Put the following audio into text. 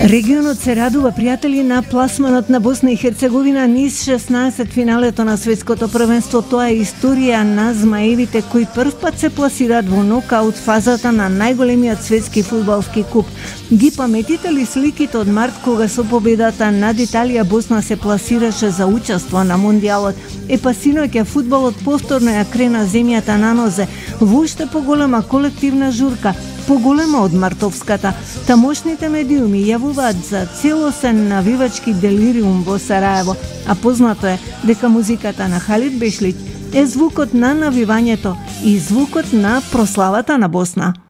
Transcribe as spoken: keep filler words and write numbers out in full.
Регионот се радува, пријатели, на пласманот на Босна и Херцеговина низ шеснаесет финалето на светското првенство. Тоа е историја на змаевите кои првпат се пласираат во нокаут фазата на најголемиот светски фудбалски куп. Ги паметите ли сликите од март кога со победата над Италија Босна се пласираше за учество на мондијалот? Е па синоќа фудбалот повторно ја крена земјата на нозе во уште поголема колективна журка, поголема од мартовската. Тамошните медиуми јавуваат за целосен навивачки делириум во Сараево, а познато е дека музиката на Халид Бешлич е звукот на навивањето и звукот на прославата на Босна.